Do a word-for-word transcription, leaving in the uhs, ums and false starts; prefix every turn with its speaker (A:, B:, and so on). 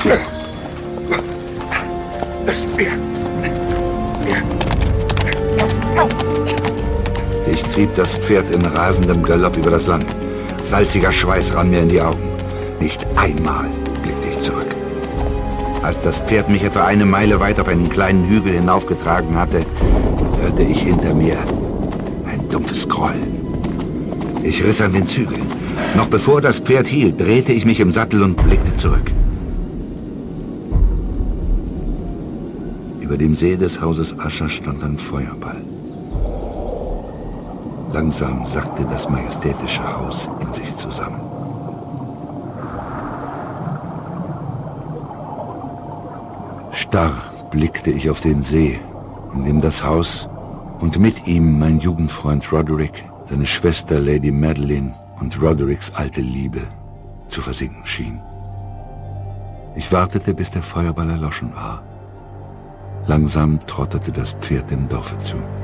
A: Ich trieb das Pferd in rasendem Galopp über das Land. Salziger Schweiß rann mir in die Augen. Nicht einmal blickte ich zurück. Als das Pferd mich etwa eine Meile weit auf einen kleinen Hügel hinaufgetragen hatte, hörte ich hinter mir ein dumpfes Grollen. Ich riss an den Zügeln. Noch bevor das Pferd hielt, drehte ich mich im Sattel und blickte zurück. Über dem See des Hauses Usher stand ein Feuerball. Langsam sackte das majestätische Haus in sich zusammen. Starr blickte ich auf den See, in dem das Haus und mit ihm mein Jugendfreund Roderick, seine Schwester Lady Madeline und Rodericks alte Liebe zu versinken schien. Ich wartete, bis der Feuerball erloschen war. Langsam trottete das Pferd dem Dorfe zu.